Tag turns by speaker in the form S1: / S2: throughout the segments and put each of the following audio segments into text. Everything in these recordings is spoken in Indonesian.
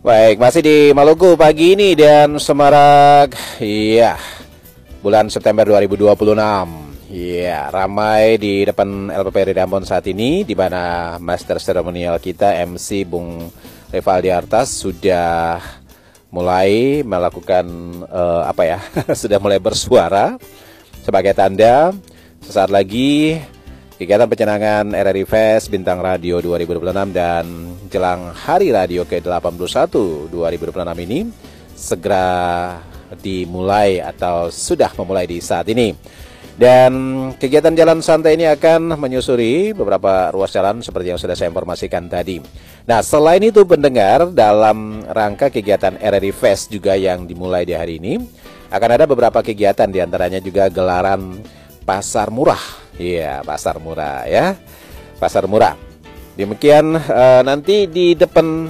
S1: Baik, masih di Maluku pagi ini dan semarak. Iya, bulan September 2026. Iya, ramai di depan LPP Ambon saat ini, di mana master seremonial kita MC Bung Revaldi Artas sudah mulai melakukan sudah mulai bersuara sebagai tanda sesaat lagi kegiatan pencenangan RRI Fest Bintang Radio 2026 dan jelang Hari Radio ke-81 2026 ini segera dimulai atau sudah memulai di saat ini. Dan kegiatan jalan santai ini akan menyusuri beberapa ruas jalan seperti yang sudah saya informasikan tadi. Nah, selain itu pendengar, dalam rangka kegiatan RRI Fest juga yang dimulai di hari ini, akan ada beberapa kegiatan, diantaranya juga gelaran pasar murah. Iya, pasar murah ya. Pasar murah. Demikian nanti di depan.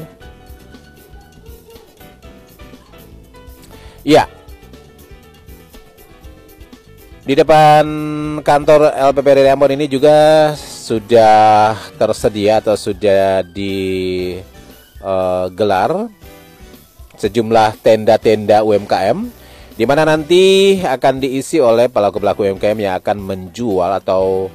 S1: Ya. Di depan kantor LPP Ambon ini juga sudah tersedia atau sudah digelar sejumlah tenda-tenda UMKM, di mana nanti akan diisi oleh pelaku-pelaku UMKM yang akan menjual atau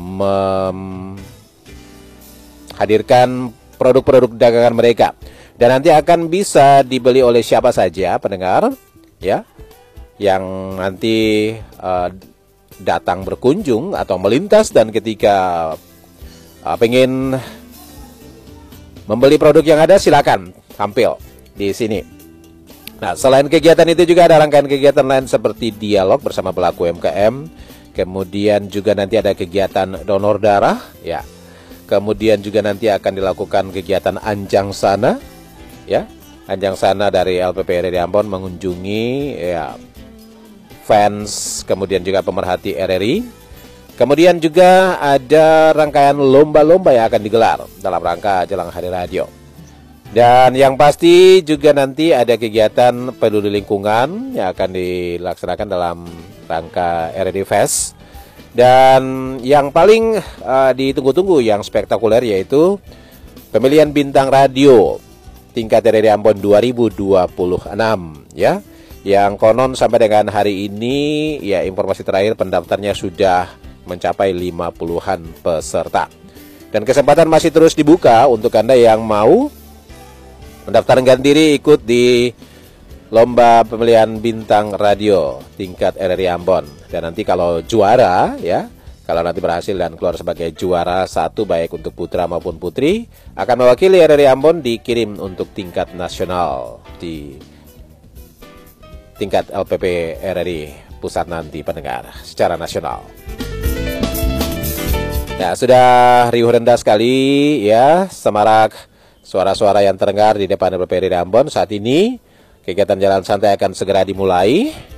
S1: menghadirkan produk-produk dagangan mereka. Dan nanti akan bisa dibeli oleh siapa saja pendengar, ya, yang nanti datang berkunjung atau melintas dan ketika pengen membeli produk yang ada, silakan tampil di sini. Nah, selain kegiatan itu juga ada rangkaian kegiatan lain seperti dialog bersama pelaku UMKM, kemudian juga nanti ada kegiatan donor darah, ya. Kemudian juga nanti akan dilakukan kegiatan anjang sana, ya. Anjang sana dari LPP RRI Ambon mengunjungi, ya, fans, kemudian juga pemerhati RRI. Kemudian juga ada rangkaian lomba-lomba yang akan digelar dalam rangka jelang Hari Radio. Dan yang pasti juga nanti ada kegiatan peduli lingkungan yang akan dilaksanakan dalam rangka RRI Fest. Dan yang paling ditunggu-tunggu yang spektakuler yaitu pemilihan bintang radio tingkat RRI Ambon 2026, ya. Yang konon sampai dengan hari ini, ya, informasi terakhir pendaftarnya sudah mencapai 50-an peserta. Dan kesempatan masih terus dibuka untuk Anda yang mau mendaftarkan diri ikut di lomba pemilihan bintang radio tingkat RRI Ambon. Dan nanti kalau juara, ya, kalau nanti berhasil dan keluar sebagai juara satu baik untuk putra maupun putri, akan mewakili RRI Ambon dikirim untuk tingkat nasional di tingkat LPP RRI pusat nanti pendengar secara nasional. Ya, sudah riuh rendah sekali, ya, semarak suara-suara yang terdengar di depan LPP RRI Ambon saat ini. Kegiatan jalan santai akan segera dimulai.